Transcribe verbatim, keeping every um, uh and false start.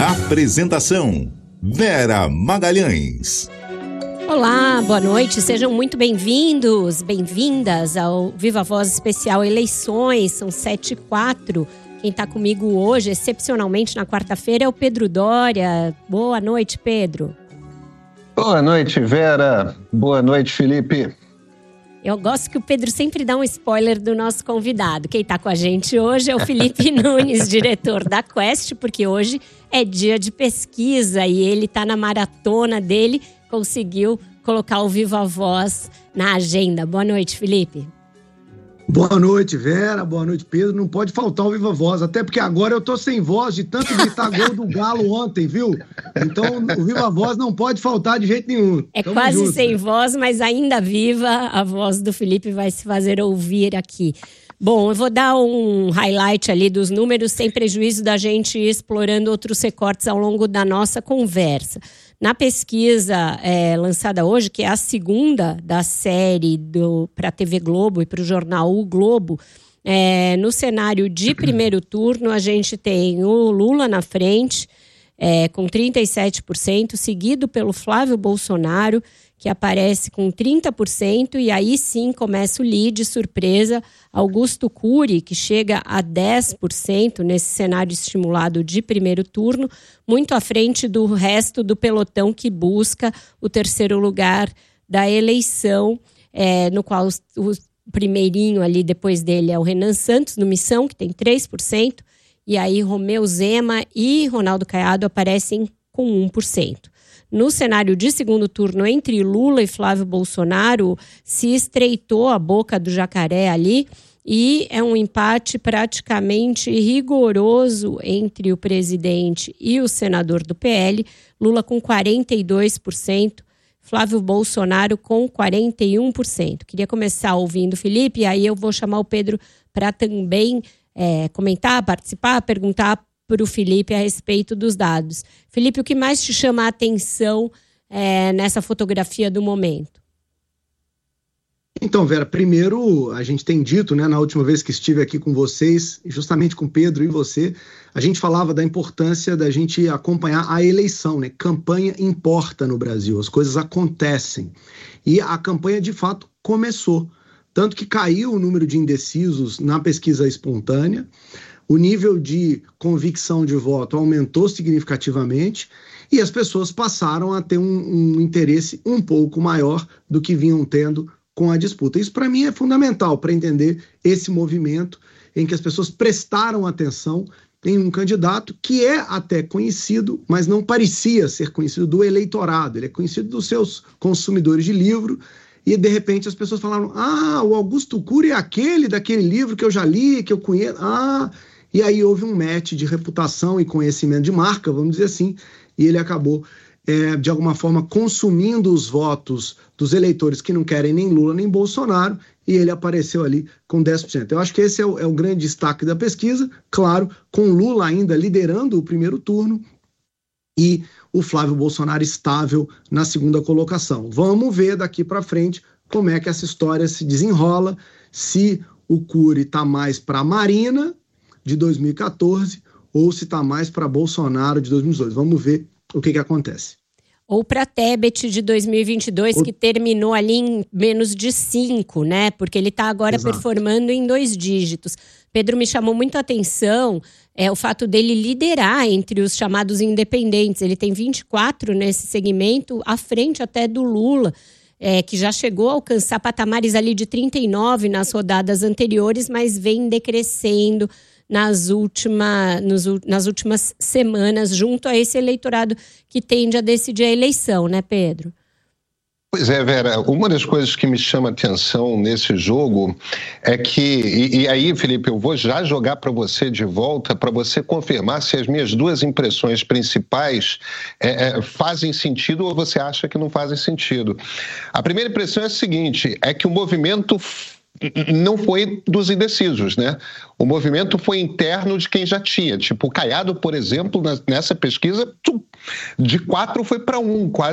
Apresentação: Vera Magalhães. Olá, boa noite, sejam muito bem-vindos, bem-vindas ao Viva Voz Especial Eleições, são sete e quatro. Quem está comigo hoje, excepcionalmente na quarta-feira, é o Pedro Doria. Boa noite, Pedro. Boa noite, Vera. Boa noite, Felipe. Eu gosto que o Pedro sempre dá um spoiler do nosso convidado. Quem está com a gente hoje é o Felipe Nunes, diretor da Quest, porque hoje é dia de pesquisa e ele está na maratona dele, conseguiu colocar o Viva Voz na agenda. Boa noite, Felipe. Boa noite, Vera. Boa noite, Pedro. Não pode faltar o Viva Voz, até porque agora eu tô sem voz de tanto gritar gol do Galo ontem, viu? Então o Viva Voz não pode faltar de jeito nenhum. É Tamo quase junto, sem né? voz, mas ainda viva, a voz do Felipe vai se fazer ouvir aqui. Bom, eu vou dar um highlight ali dos números, sem prejuízo da gente ir explorando outros recortes ao longo da nossa conversa. Na pesquisa é, lançada hoje, que é a segunda da série para a T V Globo e para o jornal O Globo, é, no cenário de primeiro turno, a gente tem o Lula na frente, é, com trinta e sete por cento, seguido pelo Flávio Bolsonaro, que aparece com trinta por cento, e aí sim começa o lead, surpresa, Augusto Cury, que chega a dez por cento nesse cenário estimulado de primeiro turno, muito à frente do resto do pelotão que busca o terceiro lugar da eleição, é, no qual o, o primeirinho ali depois dele é o Renan Santos, no Missão, que tem três por cento, e aí Romeu Zema e Ronaldo Caiado aparecem com um por cento. No cenário de segundo turno, entre Lula e Flávio Bolsonaro, se estreitou a boca do jacaré ali e é um empate praticamente rigoroso entre o presidente e o senador do P L, Lula com quarenta e dois por cento, Flávio Bolsonaro com quarenta e um por cento. Queria começar ouvindo o Felipe, e aí eu vou chamar o Pedro para também é, comentar, participar, perguntar para o Felipe a respeito dos dados. Felipe, o que mais te chama a atenção é, nessa fotografia do momento? Então, Vera, primeiro a gente tem dito, né, na última vez que estive aqui com vocês, justamente com o Pedro e você, a gente falava da importância da gente acompanhar a eleição, né? Campanha importa no Brasil, as coisas acontecem. E a campanha, de fato, começou. Tanto que caiu o número de indecisos na pesquisa espontânea, o nível de convicção de voto aumentou significativamente e as pessoas passaram a ter um, um interesse um pouco maior do que vinham tendo com a disputa. Isso, para mim, é fundamental para entender esse movimento em que as pessoas prestaram atenção em um candidato que é até conhecido, mas não parecia ser conhecido do eleitorado. Ele é conhecido dos seus consumidores de livro e, de repente, as pessoas falaram: ah, o Augusto Cury é aquele daquele livro que eu já li, que eu conheço. Ah... E aí houve um match de reputação e conhecimento de marca, vamos dizer assim, e ele acabou, é, de alguma forma, consumindo os votos dos eleitores que não querem nem Lula nem Bolsonaro, e ele apareceu ali com dez por cento. Eu acho que esse é o, é o grande destaque da pesquisa, claro, com Lula ainda liderando o primeiro turno e o Flávio Bolsonaro estável na segunda colocação. Vamos ver daqui para frente como é que essa história se desenrola, se o Cury está mais para a Marina de dois mil e quatorze, ou se está mais para Bolsonaro de dois mil e dezoito. Vamos ver o que, que acontece. Ou para Tebet de dois mil e vinte e dois, ou... que terminou ali em menos de cinco, né? Porque ele está agora Exato. performando em dois dígitos. Pedro, me chamou muito a atenção é, o fato dele liderar entre os chamados independentes. Ele tem vinte e quatro nesse segmento, à frente até do Lula, É, que já chegou a alcançar patamares ali de trinta e nove nas rodadas anteriores, mas vem decrescendo nas, última, nos, nas últimas semanas, junto a esse eleitorado que tende a decidir a eleição, né, Pedro? Pois é, Vera, uma das coisas que me chama a atenção nesse jogo é que, e, e aí, Felipe, eu vou já jogar para você de volta, para você confirmar se as minhas duas impressões principais é, é, fazem sentido ou você acha que não fazem sentido. A primeira impressão é a seguinte, é que o movimento não foi dos indecisos, né? O movimento foi interno de quem já tinha. Tipo, o Caiado, por exemplo, nessa pesquisa, de quatro foi para um, quase